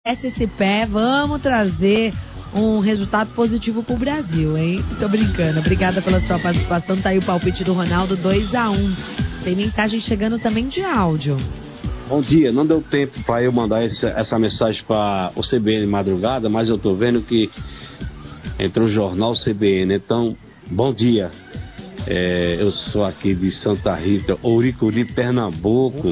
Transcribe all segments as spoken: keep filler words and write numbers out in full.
esse pé, vamos trazer um resultado positivo pro Brasil, hein? Tô brincando. Obrigada pela sua participação. Tá aí o palpite do Ronaldo, dois a um. Tem mensagem chegando também de áudio. Bom dia, não deu tempo para eu mandar esse, essa mensagem para o C B N madrugada, mas eu tô vendo que entrou o jornal C B N, então, bom dia. É, eu sou aqui de Santa Rita, Ouricuri, Pernambuco.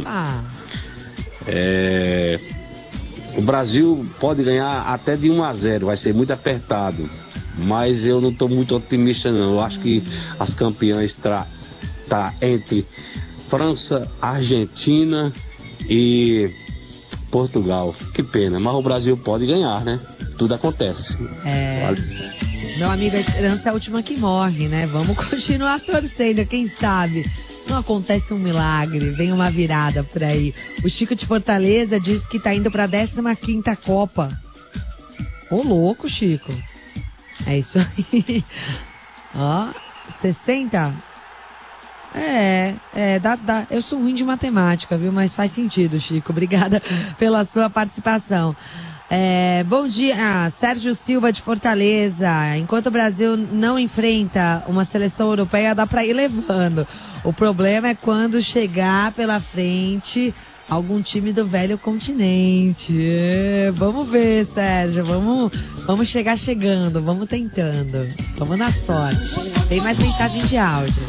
É, o Brasil pode ganhar até de um a zero, vai ser muito apertado, mas eu não estou muito otimista não. Eu acho que as campeãs estão tá entre França, Argentina e Portugal. Que pena, mas o Brasil pode ganhar, né? Tudo acontece. É... Vale. Meu amigo, a esperança é a última que morre, né? Vamos continuar torcendo, quem sabe não acontece um milagre, vem uma virada por aí. O Chico de Fortaleza diz que tá indo pra décima quinta Copa. Ô louco, Chico. É isso aí. Ó, sessenta? É, é, dá, dá. Eu sou ruim de matemática, viu? Mas faz sentido, Chico. Obrigada pela sua participação. É, bom dia, ah, Sérgio Silva de Fortaleza. Enquanto o Brasil não enfrenta uma seleção europeia, dá para ir levando. O problema é quando chegar pela frente algum time do velho continente. É, vamos ver, Sérgio, vamos, vamos chegar chegando, vamos tentando, vamos na sorte. Tem mais mensagem de áudio.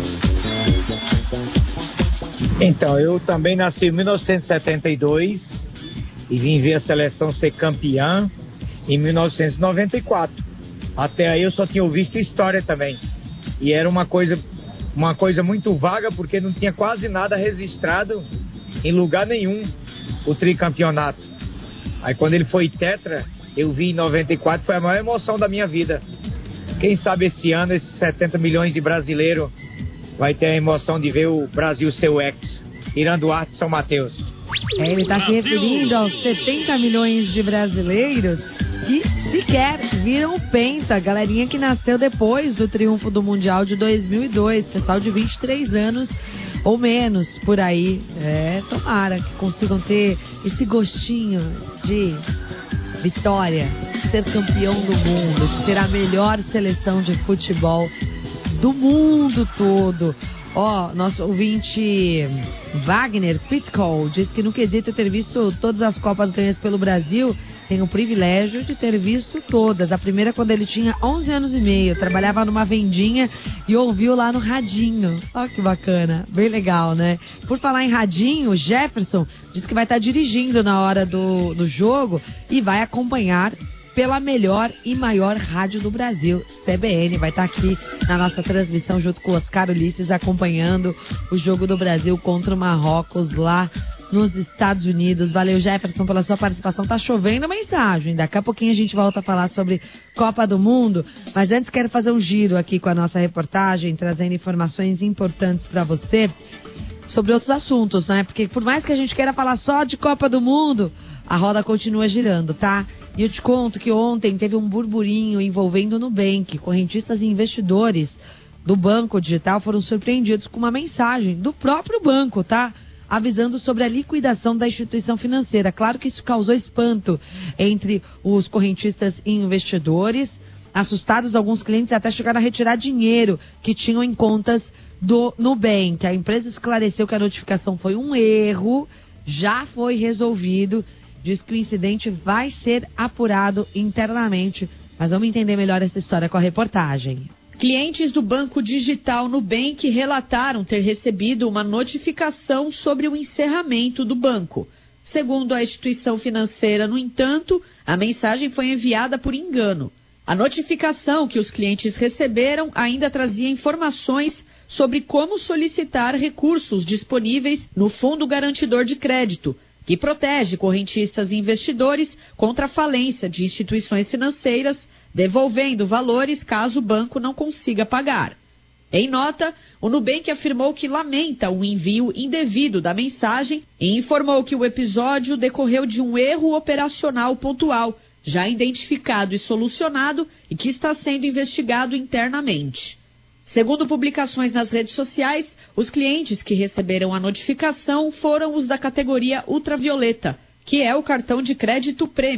Então, eu também nasci em mil novecentos e setenta e dois e vim ver a seleção ser campeã em mil novecentos e noventa e quatro. Até aí eu só tinha ouvido história também. E era uma coisa, uma coisa muito vaga, porque não tinha quase nada registrado em lugar nenhum o tricampeonato. Aí quando ele foi tetra, eu vi em noventa e quatro, foi a maior emoção da minha vida. Quem sabe esse ano, esses setenta milhões de brasileiros vai ter a emoção de ver o Brasil ser o ex, tirando o arte de São Mateus. É, ele está se referindo aos setenta milhões de brasileiros que sequer viram o Penta, galerinha que nasceu depois do triunfo do Mundial de dois mil e dois, pessoal de vinte e três anos ou menos por aí. É, tomara que consigam ter esse gostinho de vitória, de ser campeão do mundo, de ter a melhor seleção de futebol do mundo todo. Ó, oh, nosso ouvinte Wagner Pitcoll diz que no quesito ter visto todas as Copas ganhas pelo Brasil, tem o privilégio de ter visto todas. A primeira quando ele tinha onze anos e meio, trabalhava numa vendinha e ouviu lá no radinho. Ó, que bacana, bem legal, né? Por falar em radinho, o Jefferson diz que vai estar dirigindo na hora do, do jogo e vai acompanhar pela melhor e maior rádio do Brasil, C B N, vai estar aqui na nossa transmissão junto com o Oscar Ulisses, acompanhando o jogo do Brasil contra o Marrocos lá nos Estados Unidos. Valeu, Jefferson, pela sua participação. Tá chovendo mensagem, daqui a pouquinho a gente volta a falar sobre Copa do Mundo, mas antes quero fazer um giro aqui com a nossa reportagem, trazendo informações importantes para você sobre outros assuntos, né? Porque por mais que a gente queira falar só de Copa do Mundo, a roda continua girando, tá? E eu te conto que ontem teve um burburinho envolvendo o Nubank. Correntistas e investidores do Banco Digital foram surpreendidos com uma mensagem do próprio banco, tá? Avisando sobre a liquidação da instituição financeira. Claro que isso causou espanto entre os correntistas e investidores. Assustados, alguns clientes até chegaram a retirar dinheiro que tinham em contas do Nubank. A empresa esclareceu que a notificação foi um erro, já foi resolvido. Diz que o incidente vai ser apurado internamente. Mas vamos entender melhor essa história com a reportagem. Clientes do Banco Digital Nubank relataram ter recebido uma notificação sobre o encerramento do banco. Segundo a instituição financeira, no entanto, a mensagem foi enviada por engano. A notificação que os clientes receberam ainda trazia informações sobre como solicitar recursos disponíveis no Fundo Garantidor de Crédito, que protege correntistas e investidores contra a falência de instituições financeiras, devolvendo valores caso o banco não consiga pagar. Em nota, o Nubank afirmou que lamenta o envio indevido da mensagem e informou que o episódio decorreu de um erro operacional pontual, já identificado e solucionado e que está sendo investigado internamente. Segundo publicações nas redes sociais, os clientes que receberam a notificação foram os da categoria ultravioleta, que é o cartão de crédito Premium.